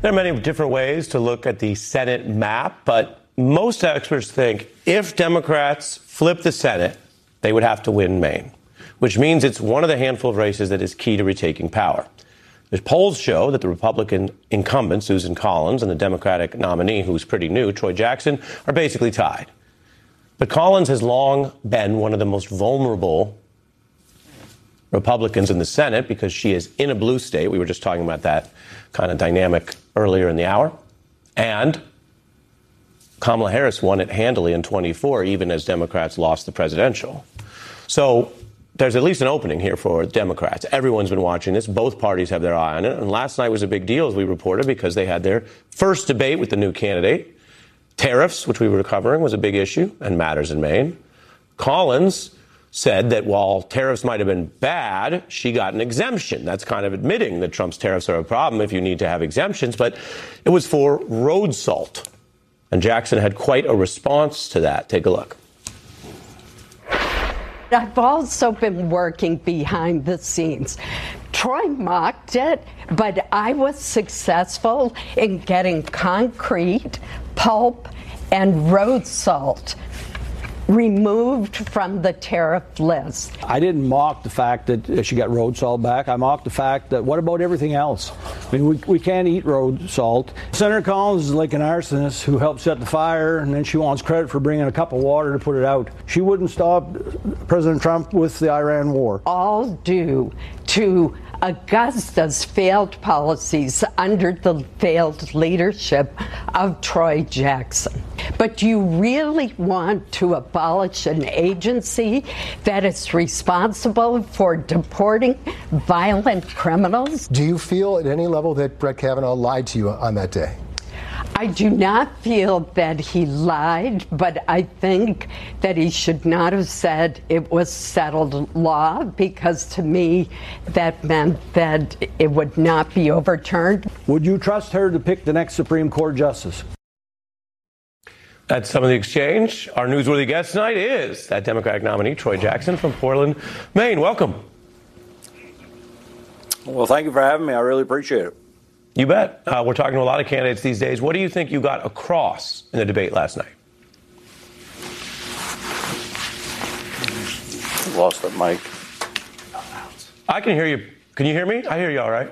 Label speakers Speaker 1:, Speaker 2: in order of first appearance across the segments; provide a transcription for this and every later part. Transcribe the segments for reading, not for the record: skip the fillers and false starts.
Speaker 1: There are many different ways to look at the Senate map, but most experts think if Democrats flip the Senate, they would have to win Maine, which means it's one of the handful of races that is key to retaking power. The polls show that the Republican incumbent, Susan Collins, and the Democratic nominee, who's pretty new, Troy Jackson, are basically tied. But Collins has long been one of the most vulnerable Republicans in the Senate because she is in a blue state. We were just talking about that kind of dynamic earlier in the hour. And Kamala Harris won it handily in 24, even as Democrats lost the presidential. So there's at least an opening here for Democrats. Everyone's been watching this. Both parties have their eye on it. And last night was a big deal, as we reported, because they had their first debate with the new candidate. Tariffs, which we were covering, was a big issue and matters in Maine. Collins said that while tariffs might have been bad, she got an exemption. That's kind of admitting that Trump's tariffs are a problem if you need to have exemptions, but it was for road salt. And Jackson had quite a response to that. Take a look.
Speaker 2: I've also been working behind the scenes. Troy mocked it, but I was successful in getting concrete, pulp, and road salt removed from the tariff list.
Speaker 3: I didn't mock the fact that she got road salt back. I mocked the fact that what about everything else? I mean, we can't eat road salt. Senator Collins is like an arsonist who helped set the fire, and then she wants credit for bringing a cup of water to put it out. She wouldn't stop President Trump with the Iran war.
Speaker 2: All due to Augusta's failed policies under the failed leadership of Troy Jackson. But do you really want to abolish an agency that is responsible for deporting violent criminals?
Speaker 4: Do you feel at any level that Brett Kavanaugh lied to you on that day?
Speaker 2: I do not feel that he lied, but I think that he should not have said it was settled law, because to me that meant that it would not be overturned.
Speaker 3: Would you trust her to pick the next Supreme Court justice?
Speaker 1: That's some of the exchange. Our newsworthy guest tonight is that Democratic nominee, Troy Jackson from Portland, Maine. Welcome.
Speaker 5: Well, thank you for having me. I really appreciate it.
Speaker 1: You bet. We're talking to a lot of candidates these days. What do you think you got across in the debate last night?
Speaker 5: Lost that mic.
Speaker 1: I can hear you. Can you hear me? I hear you all right.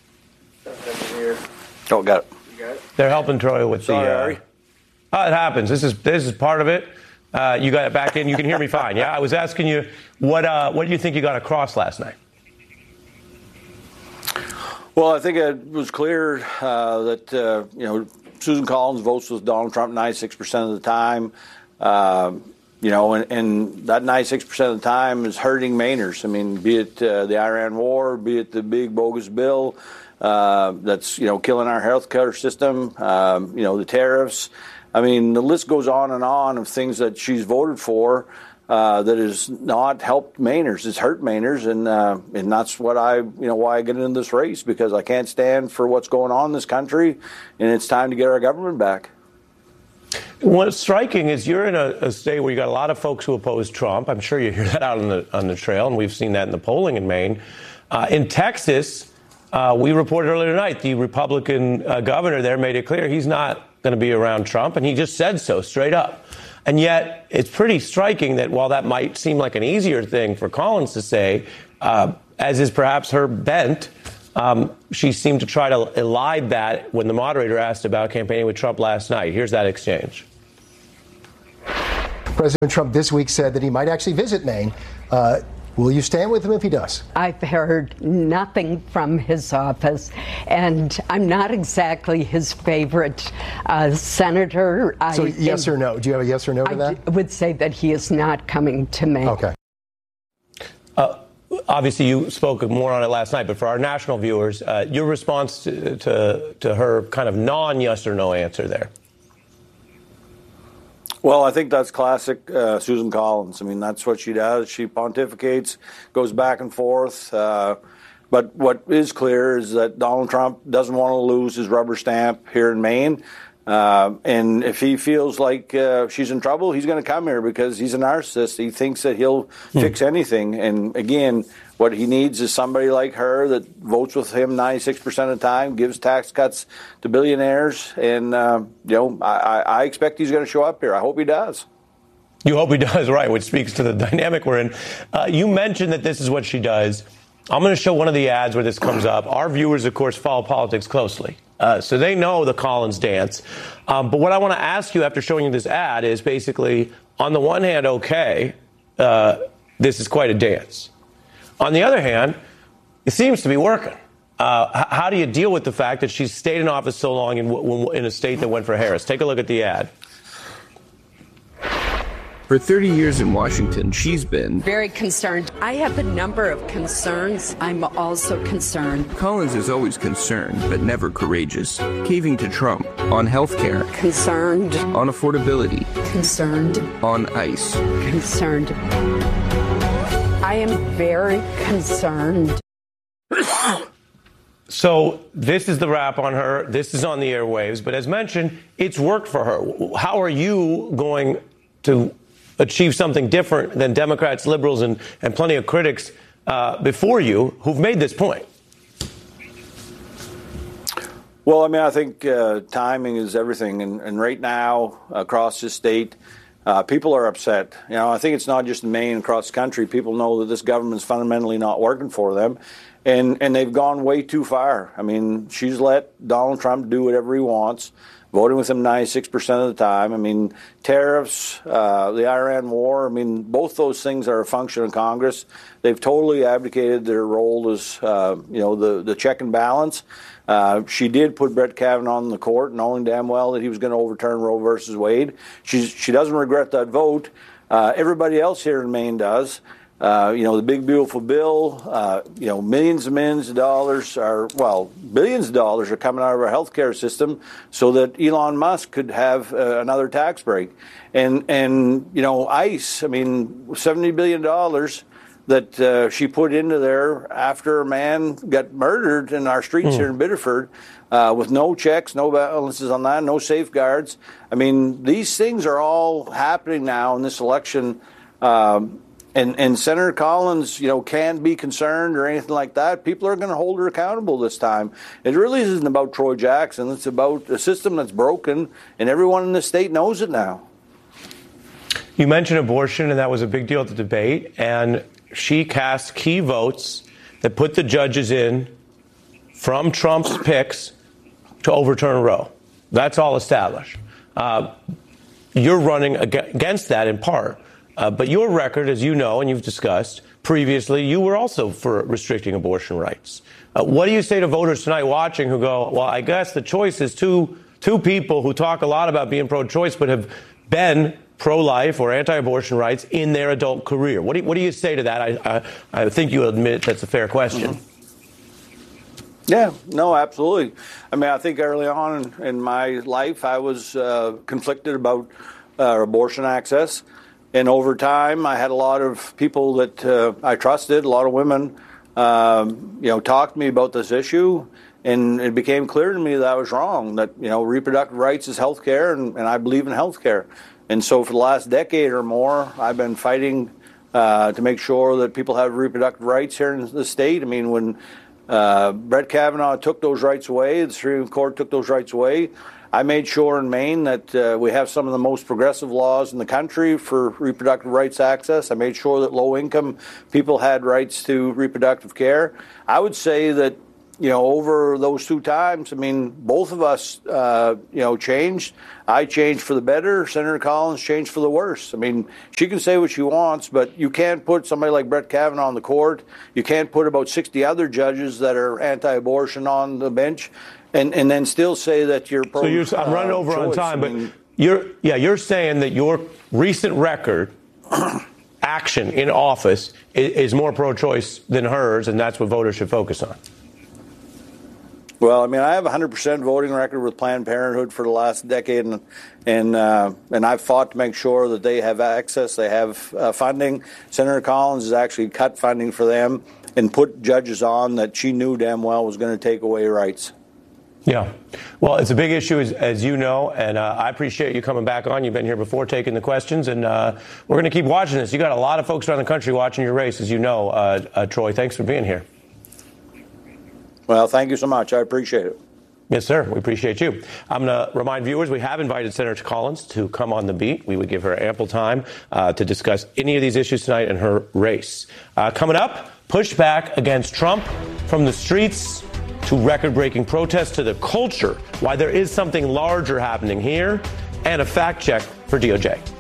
Speaker 5: Oh, got it.
Speaker 1: They're helping Troy with
Speaker 5: Sorry.
Speaker 1: It happens. This is part of it. You got it back in. You can hear me fine. Yeah, I was asking you what do you think you got across last night?
Speaker 5: Well, I think it was clear that Susan Collins votes with Donald Trump 96% of the time. And that 96% of the time is hurting Mainers. I mean, be it the Iran war, be it the big bogus bill that's killing our health care system. The tariffs. I mean, the list goes on of things that she's voted for that has not helped Mainers. It's hurt Mainers, and that's what why I get into this race, because I can't stand for what's going on in this country, and it's time to get our government back.
Speaker 1: What's striking is you're in a state where you got a lot of folks who oppose Trump. I'm sure you hear that out on the trail, and we've seen that in the polling in Maine. In Texas, we reported earlier tonight, the Republican governor there made it clear he's not going to be around Trump, and he just said so straight up. And yet, it's pretty striking that while that might seem like an easier thing for Collins to say, as is perhaps her bent, she seemed to try to elide that when the moderator asked about campaigning with Trump last night. Here's that exchange.
Speaker 4: President Trump this week said that he might actually visit Maine. Will you stand with him if he does?
Speaker 2: I've heard nothing from his office, and I'm not exactly his favorite senator.
Speaker 4: So yes or no? Do you have a yes or no to that?
Speaker 2: I would say that he is not coming to Maine.
Speaker 4: Okay.
Speaker 1: Obviously, you spoke more on it last night, but for our national viewers, your response to her kind of non-yes or no answer there.
Speaker 5: Well, I think that's classic Susan Collins. I mean, that's what she does. She pontificates, goes back and forth. But what is clear is that Donald Trump doesn't want to lose his rubber stamp here in Maine. And if he feels like she's in trouble, he's going to come here because he's a narcissist. He thinks that he'll fix anything. And again, what he needs is somebody like her that votes with him 96% of the time, gives tax cuts to billionaires. And, I expect he's going to show up here. I hope he does.
Speaker 1: You hope he does, right, which speaks to the dynamic we're in. You mentioned that this is what she does. I'm going to show one of the ads where this comes up. Our viewers, of course, follow politics closely, so they know the Collins dance. But what I want to ask you after showing you this ad is basically, on the one hand, okay, this is quite a dance. On the other hand, it seems to be working. How do you deal with the fact that she's stayed in office so long in a state that went for Harris? Take a look at the ad.
Speaker 6: For 30 years in Washington, she's been
Speaker 2: very concerned. I have a number of concerns. I'm also concerned.
Speaker 6: Collins is always concerned, but never courageous. Caving to Trump on healthcare.
Speaker 2: Concerned.
Speaker 6: On affordability.
Speaker 2: Concerned.
Speaker 6: On ICE.
Speaker 2: Concerned. I am very concerned.
Speaker 1: So this is the wrap on her. This is on the airwaves. But as mentioned, it's worked for her. How are you going to achieve something different than Democrats, liberals, and plenty of critics before you who've made this point?
Speaker 5: Well, I think timing is everything. And right now, across the state, people are upset. I think it's not just in Maine, across the country. People know that this government's fundamentally not working for them. And they've gone way too far. She's let Donald Trump do whatever he wants, voting with him 96% of the time. Tariffs, the Iran war, both those things are a function of Congress. They've totally abdicated their role as, the check and balance. She did put Brett Kavanaugh on the court, knowing damn well that he was going to overturn Roe versus Wade. She doesn't regret that vote. Everybody else here in Maine does. The big beautiful bill, millions of dollars billions of dollars are coming out of our healthcare system so that Elon Musk could have another tax break. And ICE, $70 billion that she put into there after a man got murdered in our streets here in Biddeford with no checks, no balances on that, no safeguards. These things are all happening now in this election. And Senator Collins, can't be concerned or anything like that. People are going to hold her accountable this time. It really isn't about Troy Jackson. It's about a system that's broken, and everyone in the state knows it now.
Speaker 1: You mentioned abortion, and that was a big deal at the debate. And she cast key votes that put the judges in from Trump's picks to overturn Roe. That's all established. You're running against that in part. But your record, as you know, and you've discussed previously, you were also for restricting abortion rights. What do you say to voters tonight watching who go, well, I guess the choice is two people who talk a lot about being pro-choice but have been pro-life or anti-abortion rights in their adult career? What do you say to that? I think you admit that's a fair question.
Speaker 5: Mm-hmm. Yeah, no, absolutely. I think early on in my life, I was conflicted about abortion access. And over time, I had a lot of people that I trusted, a lot of women, talked to me about this issue. And it became clear to me that I was wrong, that, reproductive rights is health care, and I believe in health care. And so for the last decade or more, I've been fighting to make sure that people have reproductive rights here in the state. When Brett Kavanaugh took those rights away, the Supreme Court took those rights away, I made sure in Maine that we have some of the most progressive laws in the country for reproductive rights access. I made sure that low-income people had rights to reproductive care. I would say that, over those two times, both of us, changed. I changed for the better. Senator Collins changed for the worse. She can say what she wants, but you can't put somebody like Brett Kavanaugh on the court. You can't put about 60 other judges that are anti-abortion on the bench. And then still say that you're pro.
Speaker 1: So I'm running over on time, but you're saying that your recent record action in office is more pro-choice than hers, and that's what voters should focus on.
Speaker 5: Well, I have a 100% voting record with Planned Parenthood for the last decade, and I've fought to make sure that they have access, they have funding. Senator Collins has actually cut funding for them and put judges on that she knew damn well was going to take away rights.
Speaker 1: Yeah. Well, it's a big issue, as you know, and I appreciate you coming back on. You've been here before taking the questions, and we're going to keep watching this. You got a lot of folks around the country watching your race, as you know. Troy, thanks for being here.
Speaker 5: Well, thank you so much. I appreciate it.
Speaker 1: Yes, sir. We appreciate you. I'm going to remind viewers we have invited Senator Collins to come on the beat. We would give her ample time to discuss any of these issues tonight in her race. Coming up, pushback against Trump from the streets to record-breaking protests to the culture, why there is something larger happening here, and a fact check for DOJ.